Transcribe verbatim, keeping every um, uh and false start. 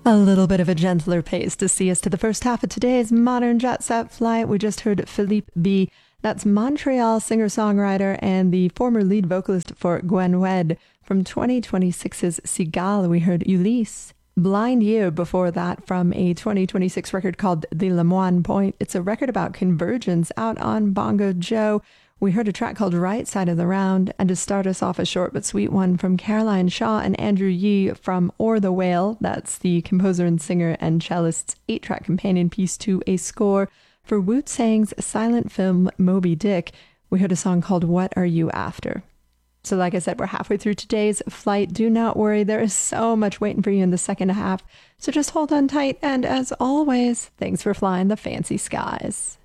A little bit of a gentler pace to see us to the first half of today's Modern Jet Set flight. We just heard Philippe B. That's Montreal singer-songwriter and the former lead vocalist for Gwen Wed. From twenty twenty-six's Cigale, we heard Ulysse. Blind Year before that from a twenty twenty-six record called The Lemoine Point. It's a record about convergence out on Bongo Joe. We heard a track called Right Side of the Round, and to start us off, a short but sweet one from Caroline Shaw and Andrew Yee from Or the Whale. That's the composer and singer and cellist's eight-track companion piece to a score for Wu-Tang's silent film Moby Dick. We heard a song called What Are You After? So like I said, we're halfway through today's flight. Do not worry, there is so much waiting for you in the second half. So just hold on tight, and as always, thanks for flying the fancy skies.